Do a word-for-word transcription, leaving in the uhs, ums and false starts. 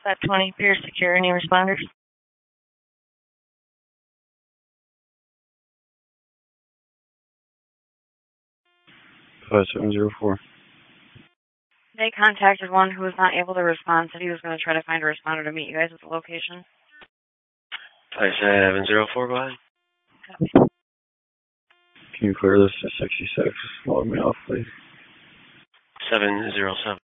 five twenty Pierce Secure. Any responders? five seven zero four. They contacted one who was not able to respond, said he was going to try to find a responder to meet you guys at the location. five seven zero four, go ahead. Copy. Can you clear this to sixty-six? Log me off, please. seven zero seven.